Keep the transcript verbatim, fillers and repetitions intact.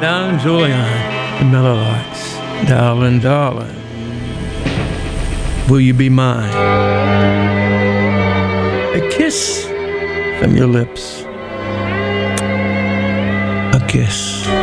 Don Julian, the Melodics. Darling, darling, will you be mine? A kiss from your lips. A kiss.